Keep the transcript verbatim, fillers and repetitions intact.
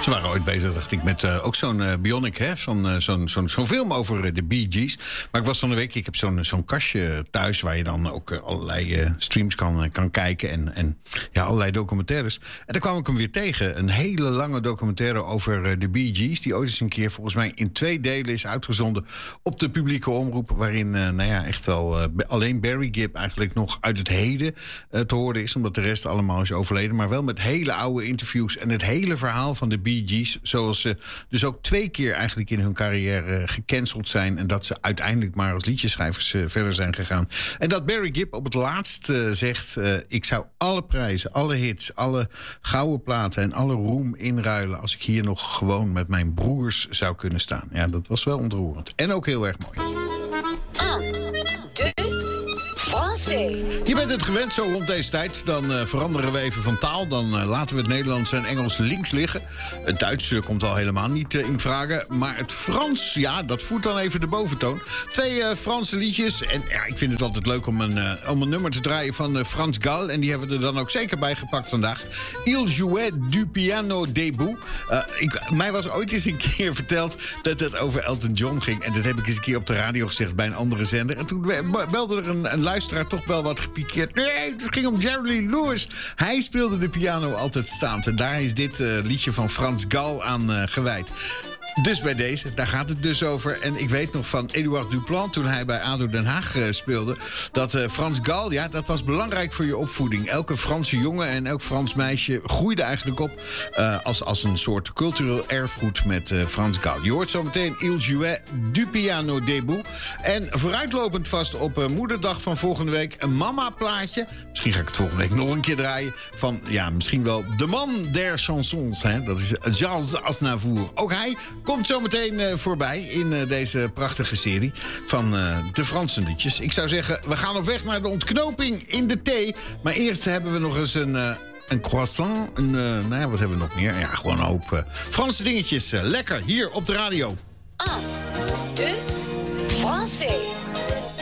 Ze waren ooit bezig, dacht ik, met uh, ook zo'n uh, Bionic, hè? Zo'n, uh, zo'n, zo'n, zo'n film over uh, de Bee Gees. Maar ik was van de week, ik heb zo'n, zo'n kastje thuis waar je dan ook uh, allerlei uh, streams kan, uh, kan kijken en, en ja, allerlei documentaires. En daar kwam ik hem weer tegen. Een hele lange documentaire over uh, de Bee Gees, die ooit eens een keer volgens mij in twee delen is uitgezonden op de publieke omroep. Waarin, uh, nou ja, echt wel uh, alleen Barry Gibb eigenlijk nog uit het heden uh, te horen is, omdat de rest allemaal is overleden. Maar wel met hele oude interviews en het hele verhaal van de Bee Gees, zoals ze dus ook twee keer eigenlijk in hun carrière gecanceld zijn en dat ze uiteindelijk maar als liedjeschrijvers uh, verder zijn gegaan. En dat Barry Gibb op het laatst uh, zegt, uh, ik zou alle prijzen, alle hits, alle gouden platen en alle roem inruilen als ik hier nog gewoon met mijn broers zou kunnen staan. Ja, dat was wel ontroerend. En ook heel erg mooi. Je bent het gewend zo rond deze tijd. Dan uh, veranderen we even van taal. Dan uh, laten we het Nederlands en Engels links liggen. Het Duits uh, komt al helemaal niet uh, in vragen. Maar het Frans, ja, dat voert dan even de boventoon. Twee uh, Franse liedjes. En ja, ik vind het altijd leuk om een, uh, om een nummer te draaien van uh, Frans Gal. En die hebben we er dan ook zeker bij gepakt vandaag. Il jouait du piano debout. Uh, ik, mij was ooit eens een keer verteld dat het over Elton John ging. En dat heb ik eens een keer op de radio gezegd bij een andere zender. En toen belde er een, een luisteraar toch wel wat gepikeerd. Nee, het ging om Jerry Lee Lewis. Hij speelde de piano altijd staand. En daar is dit uh, liedje van Frans Gal aan uh, gewijd. Dus bij deze, daar gaat het dus over. En ik weet nog van Edouard Duplan, toen hij bij A D O Den Haag uh, speelde, dat uh, Frans Gal, ja, dat was belangrijk voor je opvoeding. Elke Franse jongen en elk Frans meisje groeide eigenlijk op uh, als, als een soort cultureel erfgoed met uh, Frans Gal. Je hoort zo meteen Il jouait du piano debout. En vooruitlopend vast op uh, moederdag van volgende week een mama-plaatje. Misschien ga ik het volgende week nog een keer draaien. Van, ja, misschien wel de man der chansons. Hè? Dat is Charles Aznavour. Ook hij komt zo meteen uh, voorbij in uh, deze prachtige serie van uh, de Franse liedjes. Ik zou zeggen, we gaan op weg naar de ontknoping in de thee. Maar eerst hebben we nog eens een, uh, een croissant. Een, uh, nou ja, wat hebben we nog meer? Ja, gewoon een hoop uh, Franse dingetjes. Uh, lekker, hier op de radio. un, deux, Français.